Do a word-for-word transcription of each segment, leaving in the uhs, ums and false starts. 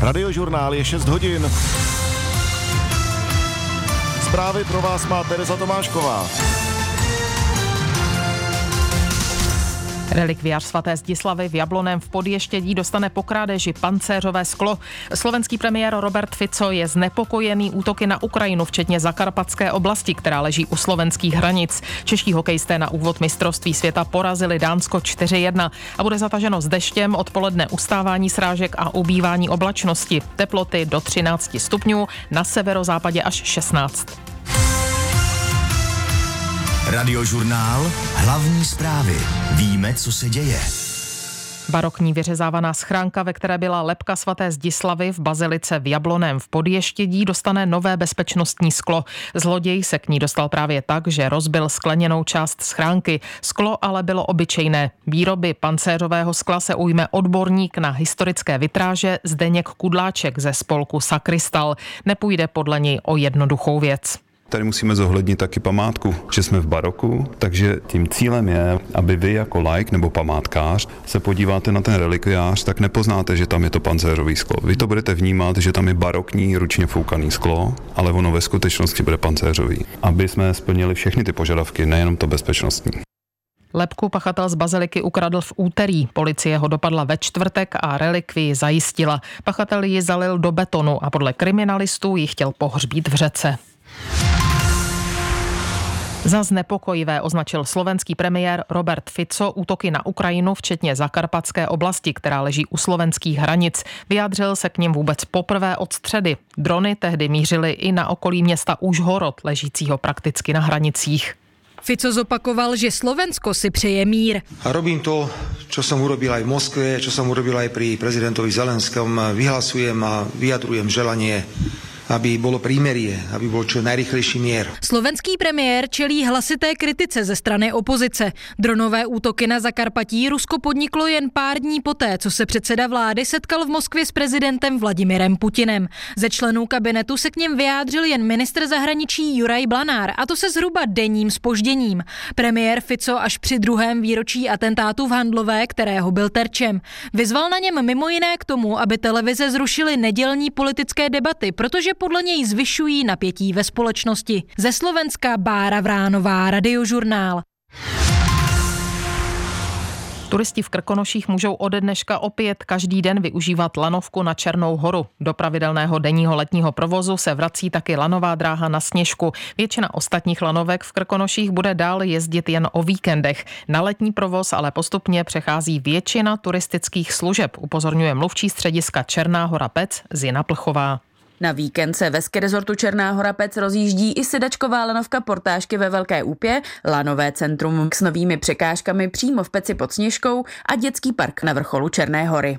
Radiožurnál je šest hodin. Zprávy pro vás má Tereza Tomášková. Relikviář svaté Zdislavy v Jablonném v Podještědí dostane po krádeži pancéřové sklo. Slovenský premiér Robert Fico je znepokojený útoky na Ukrajinu, včetně Zakarpatské oblasti, která leží u slovenských hranic. Čeští hokejisté na úvod mistrovství světa porazili Dánsko čtyři jedna a bude zataženo s deštěm, odpoledne ustávání srážek a ubývání oblačnosti. Teploty do třináct stupňů, na severozápadě až šestnáct. Radiožurnál, hlavní zprávy. Víme, co se děje. Barokní vyřezávaná schránka, ve které byla lebka svaté Zdislavy v bazilice v Jablonném v Podještědí, dostane nové bezpečnostní sklo. Zloděj se k ní dostal právě tak, že rozbil skleněnou část schránky. Sklo ale bylo obyčejné. Výroby pancéřového skla se ujme odborník na historické vitráže Zdeněk Kudláček ze spolku Sakrystal. Nepůjde podle něj o jednoduchou věc. Tady musíme zohlednit taky památku, že jsme v baroku, takže tím cílem je, aby vy jako laik nebo památkář se podíváte na ten relikviář, tak nepoznáte, že tam je to pancéřový sklo. Vy to budete vnímat, že tam je barokní ručně foukaný sklo, ale ono ve skutečnosti bude pancéřový. Aby jsme splnili všechny ty požadavky, nejenom to bezpečnostní. Lebku pachatel z baziliky ukradl v úterý. Policie ho dopadla ve čtvrtek a relikvii zajistila. Pachatel ji zalil do betonu a podle kriminalistů ji chtěl pohřbít v řece. Za znepokojivé označil slovenský premiér Robert Fico útoky na Ukrajinu, včetně Zakarpatské oblasti, která leží u slovenských hranic. Vyjádřil se k nim vůbec poprvé od středy. Drony tehdy mířily i na okolí města Užhorod, ležícího prakticky na hranicích. Fico zopakoval, že Slovensko si přeje mír. A robím to, čo som urobil aj v Moskve, čo som urobil aj pri prezidentovi Zelenskom. Vyhlasujem a vyjadrujem želanie, aby bylo prímerie, aby byl čo najrychlejší mír. Slovenský premiér čelí hlasité kritice ze strany opozice. Dronové útoky na Zakarpatí Rusko podniklo jen pár dní poté, co se předseda vlády setkal v Moskvě s prezidentem Vladimirem Putinem. Ze členů kabinetu se k něm vyjádřil jen ministr zahraničí Juraj Blanár, a to se zhruba denním zpožděním. Premiér Fico až při druhém výročí atentátu v Handlové, kterého byl terčem, vyzval na něm mimo jiné k tomu, aby televize zrušily nedělní politické debaty, protože podle něj zvyšují napětí ve společnosti. Ze Slovenska Bára Vránová, Radiožurnál. Turisti v Krkonoších můžou ode dneška opět každý den využívat lanovku na Černou horu. Do pravidelného denního letního provozu se vrací taky lanová dráha na Sněžku. Většina ostatních lanovek v Krkonoších bude dál jezdit jen o víkendech. Na letní provoz ale postupně přechází většina turistických služeb, upozorňuje mluvčí střediska Černá Hora Pec Zina Plchová. Na víkend se ve ski rezortu Černá Hora Pec rozjíždí i sedačková lanovka Portážky ve Velké Úpě, lanové centrum s novými překážkami přímo v Peci pod Sněžkou a dětský park na vrcholu Černé Hory.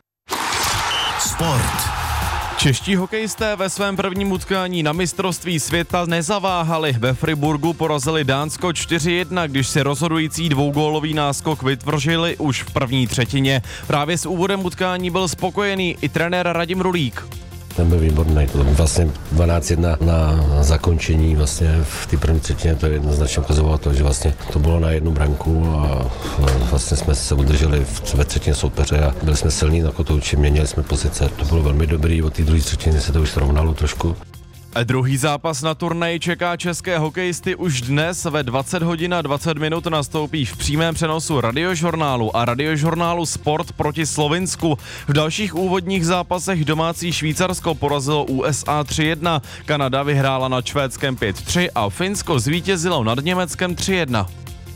Sport. Čeští hokejisté ve svém prvním utkání na mistrovství světa nezaváhali. Ve Friburgu porazili Dánsko čtyři jedna, když si rozhodující dvougólový náskok vytvořili už v první třetině. Právě s úvodem utkání byl spokojený i trenér Radim Rulík. Ten byl výborný, to bylo vlastně dvanáct jedna na zakončení, vlastně v té první třetině to jednoznačně ukazovalo to, že vlastně to bylo na jednu branku a vlastně jsme se udrželi ve třetině soupeře a byli jsme silní na kotouči, měnili jsme pozice, to bylo velmi dobrý, od té druhé třetiny se to už srovnalo trošku. A druhý zápas na turnaji čeká české hokejisty už dnes ve dvacet hodin a dvacet minut nastoupí v přímém přenosu Radiožurnálu a Radiožurnálu Sport proti Slovinsku. V dalších úvodních zápasech domácí Švýcarsko porazilo U S A tři jedna, Kanada vyhrála nad Švédskem pět tři a Finsko zvítězilo nad Německem tři jedna.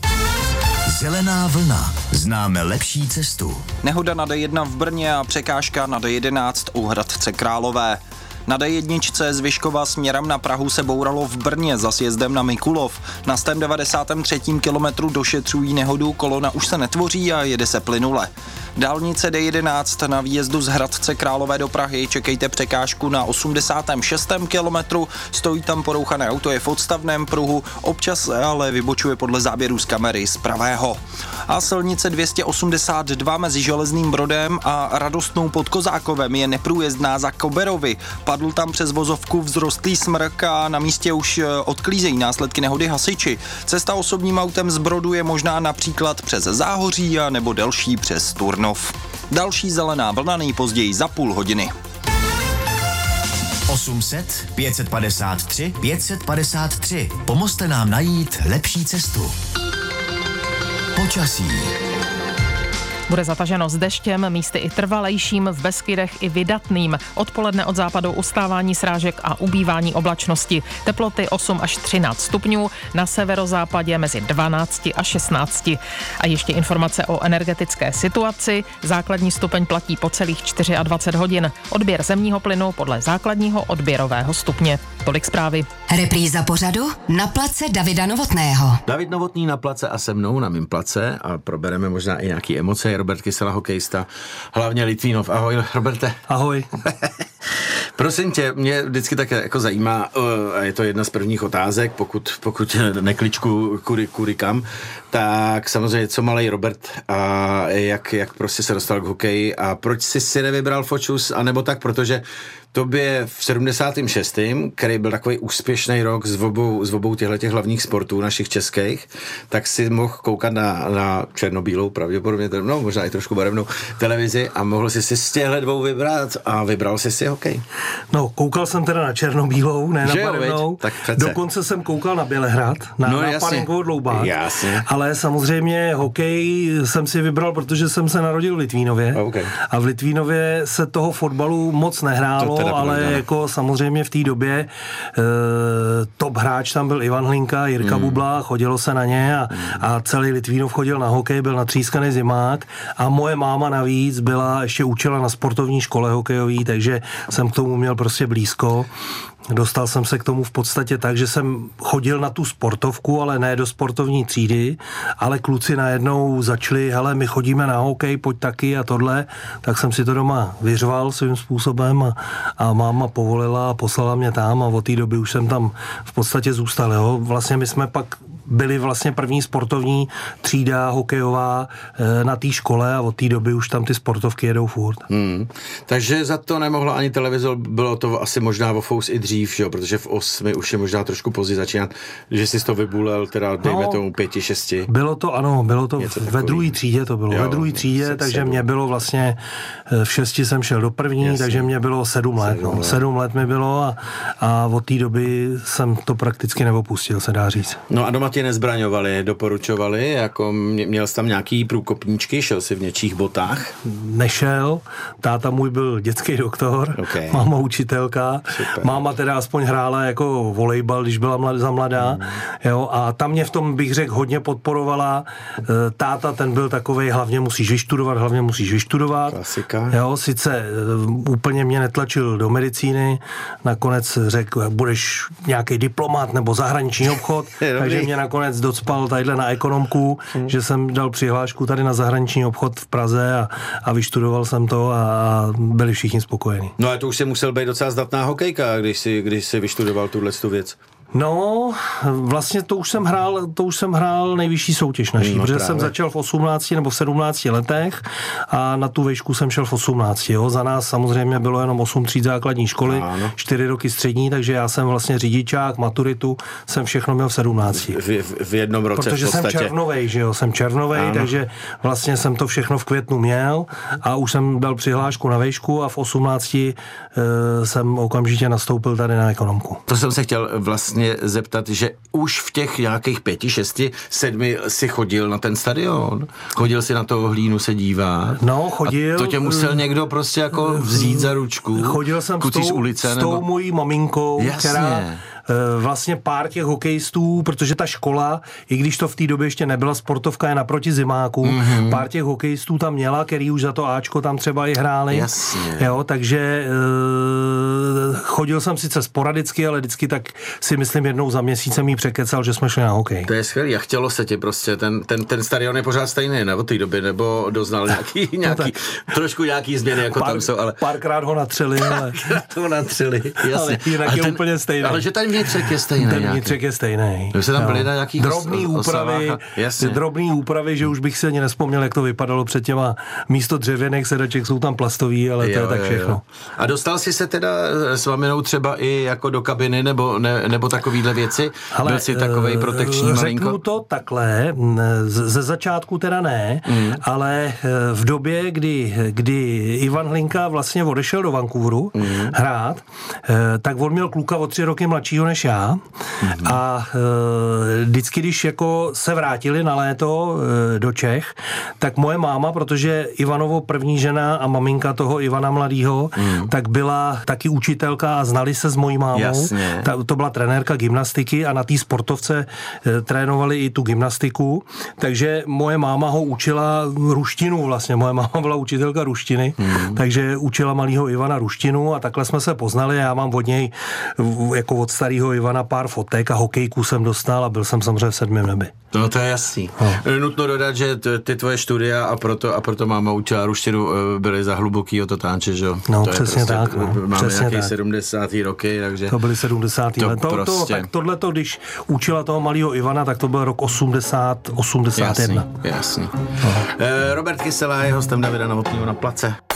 Zelená vlna. Známe lepší cestu. Nehoda na D jedna v Brně a překážka na D jedenáct u Hradce Králové. Na D jedna z Vyškova směrem na Prahu se bouralo v Brně za sjezdem na Mikulov. Na sto devadesátém třetím kilometru došetřují nehodu, kolona už se netvoří a jede se plynule. Dálnice D jedenáct na výjezdu z Hradce Králové do Prahy čekejte překážku na osmdesátém šestém kilometru, stojí tam porouchané auto, je v odstavném pruhu, občas se ale vybočuje podle záběrů z kamery z pravého. A silnice dvě stě osmdesát dva mezi Železným Brodem a Radostnou pod Kozákovem je neprůjezdná za Koberovy. Padl tam přes vozovku vzrostlý smrk a na místě už odklízejí následky nehody hasiči. Cesta osobním autem z Brodu je možná například přes Záhoří a nebo delší přes Turnov. Další zelená vlna nejpozději za půl hodiny. osm set pět padesát tři pět padesát tři. Pomozte nám najít lepší cestu. Počasí. Bude zataženo s deštěm, místy i trvalejším, v Beskydech i vydatným. Odpoledne od západu ustávání srážek a ubývání oblačnosti. Teploty osm až třináct stupňů, na severozápadě mezi dvanáct a šestnáct. A ještě informace o energetické situaci. Základní stupeň platí po celých dvacet čtyři hodin. Odběr zemního plynu podle základního odběrového stupně. Tolik zprávy. Repríza pořadu na place Davida Novotného. David Novotný na place a se mnou na mým place a probereme možná i nějaké emoce. Robert Kysela, hokejista, hlavně Litvínov. Ahoj, Roberte. Ahoj. Prosím tě, mě vždycky tak jako zajímá, a je to jedna z prvních otázek, pokud, pokud nekličku kudy, kudy kam, tak samozřejmě, co malej Robert a jak, jak prostě se dostal k hokeji a proč jsi si nevybral Fočus, anebo tak, protože tobě v sedmdesátém šestém, který byl takový úspěšný rok s obou, s obou těchto hlavních sportů našich českých, tak si mohl koukat na, na černobílou, pravděpodobně, no možná i trošku barevnou televizi a mohl si si z těchto dvou vybrat a vybral si si hokej. No, koukal jsem teda na černobílou, ne na že barevnou. Jo, tak přece. Dokonce jsem koukal na Bělehrad, na, no, na Panenkovo Dloubák. Jasně. Ale samozřejmě hokej jsem si vybral, protože jsem se narodil v Litvínově. Okay. A v Litvínově se toho fotbalu moc nehrálo, ale pravda. Jako samozřejmě v té době e, top hráč tam byl Ivan Hlinka, Jirka hmm. Bubla, chodilo se na ně a, hmm. a celý Litvínov chodil na hokej, byl natřískaný zimák a moje máma navíc byla, ještě učila na sportovní škole hokejový, takže jsem k tomu měl prostě blízko. Dostal jsem se k tomu v podstatě tak, že jsem chodil na tu sportovku, ale ne do sportovní třídy, ale kluci najednou začali, hele, my chodíme na hokej, pojď taky a tohle, tak jsem si to doma vyřval svým způsobem a, a máma povolila a poslala mě tam a od té doby už jsem tam v podstatě zůstal, jo. Vlastně my jsme pak byli vlastně první sportovní třída hokejová e, na té škole a od té doby už tam ty sportovky jedou furt. Hmm. Takže za to nemohla ani televizor, bylo to asi možná o fous i dřív, že jo? Protože v osmi už je možná trošku později začínat, že jsi to vybulel, teda dejme no, tomu pěti, šesti. Bylo to, ano, bylo to Něco ve takový. druhé třídě to bylo, jo, ve druhé třídě, se, takže sedm. Mě bylo vlastně, v šesti jsem šel do první, Jasně. takže mě bylo sedm let, sedm, no. let. sedm let mi bylo a, a od té doby jsem to prakticky neopustil, se dá říct. No a doma tě nezbraňovali, doporučovali, jako měl jsi tam nějaký průkopníčky, šel jsi v něčích botách? Nešel, táta můj byl dětský doktor, okay. máma učitelka, Super. máma teda aspoň hrála jako volejbal, když byla mlad, za mladá, mm. jo, a tam mě v tom, bych řekl, hodně podporovala. Táta, ten byl takovej, hlavně musíš vyštudovat, hlavně musíš vyštudovat. Klasika. Jo, sice úplně mě netlačil do medicíny, nakonec řekl, budeš nějaký diplomát nebo zahraniční obchod, takže mě nakonec docpal tadyhle na ekonomku, mm. že jsem dal přihlášku tady na zahraniční obchod v Praze a, a vyštudoval jsem to a, a byli všichni spokojení. No a to už si musel být docela zdatná hokejka, když si, když si vyštudoval tuhle tu věc. No, vlastně to už jsem hrál, to už jsem hrál nejvyšší soutěž naší, no, protože právě. jsem začal v osmnácti nebo v sedmnácti letech a na tu výšku jsem šel v osmnácti, jo. Za nás samozřejmě bylo jenom osm tříd základní školy, ano. čtyři roky střední, takže já jsem vlastně řidičák, maturitu, jsem všechno měl v sedmnácti. V, v, v jednom roce protože v podstatě. jsem červnovej, že jo, jsem červnovej, ano. takže vlastně jsem to všechno v květnu měl a už jsem dal přihlášku na výšku a v osmnácti e, jsem okamžitě nastoupil tady na ekonomku. To jsem se chtěl vlastně zeptat, že už v těch nějakých pěti, šesti, sedmi si chodil na ten stadion? Chodil si na toho Hlínu se dívat? No, chodil. A to tě musel někdo prostě jako vzít za ručku? Chodil jsem s tou, z ulice, s tou nebo? mojí maminkou, Jasně. která vlastně pár těch hokejistů, protože ta škola, i když to v té době ještě nebyla sportovka, je naproti zimáku, mm-hmm. pár těch hokejistů tam měla, který už za to Ačko tam třeba i hráli. Jasně. Jo, takže e, chodil jsem sice sporadicky, ale vždycky tak si myslím jednou za měsíc jsem jí překecal, že jsme šli na hokej. To je skvělý. A chtělo se ti prostě, ten, ten, ten stadion je pořád stejný, ne? Od té doby, nebo doznal nějaký, nějaký trošku nějaký změny, jako pár, tam jsou, ale... Párkrát ho natřeli, ale... Párkrát ho natřeli, jasně. Ale jinak ale je ten, úplně stejný. Ale že ten vnitřek je stejný. Ten vnitřek je stejný. Vy se tam byli na nějakých drobný os, úpravy, osavách, drobný úpravy, že už bych si ani nespomněl, jak to vypadalo před těma místo dřevěných sedaček jsou tam plastový, ale to jo, je tak všechno. Jo. A dostal jsi se teda s maminou třeba i jako do kabiny nebo, ne, nebo takovýhle věci? Ale byl jsi takovej protekční malinko? Řeknu to takhle, ze začátku teda ne, mm. ale v době, kdy, kdy Ivan Hlinka vlastně odešel do Vancouveru mm. hrát, tak on měl kluka o tři roky mladšího než já mm. a vždycky, když jako se vrátili na léto do Čech, tak moje máma, protože Ivanovo první žena a maminka toho Ivana mladýho, mm. tak byla taky učitelka a znali se s mojí mámou. Ta, to byla trenérka gymnastiky a na té sportovce e, trénovali i tu gymnastiku, takže moje máma ho učila ruštinu vlastně. Moje máma byla učitelka ruštiny, mm. takže učila malýho Ivana ruštinu a takhle jsme se poznali. Já mám od něj jako od starého Ivana pár fotek a hokejku jsem dostal a byl jsem samozřejmě v sedmém nebi. No to je jasný. No. Nutno dodat, že ty tvoje studia a proto, a proto máma učila ruštinu byly za hlubokýho totánče, že jo? No to přesně prostě, tak. No. Máme přesně nějaký tak. sedmdesátý roky, takže... To byly sedmdesátý let. To, prostě... to, tak tohleto, když učila toho malého Ivana, tak to byl rok osmdesát, osmdesát jedna. Jasný, jasný. No. Eh, Robert Kysela je hostem Davida Novotného na Place.